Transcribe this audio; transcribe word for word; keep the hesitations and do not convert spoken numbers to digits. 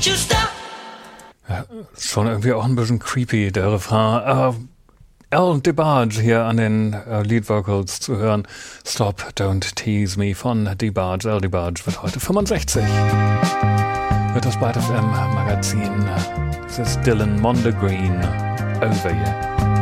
Ja, schon irgendwie auch ein bisschen creepy, der Refrain. Uh, Al DeBarge hier an den uh, Lead Vocals zu hören. Stop, Don't Tease Me von DeBarge. Al DeBarge wird heute fünfundsechzig. Wird das Byte F M Magazin. Das ist Dylan Mondegreen. Over You.